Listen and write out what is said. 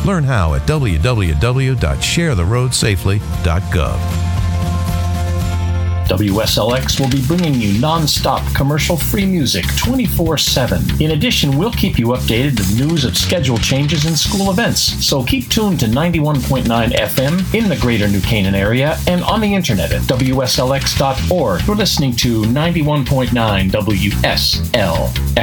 Learn how at www.sharetheroadsafely.gov. WSLX will be bringing you non-stop commercial-free music 24/7. In addition, we'll keep you updated with news of schedule changes and school events. So keep tuned to 91.9 FM in the greater New Canaan area and on the internet at WSLX.org. You're listening to 91.9 WSLX.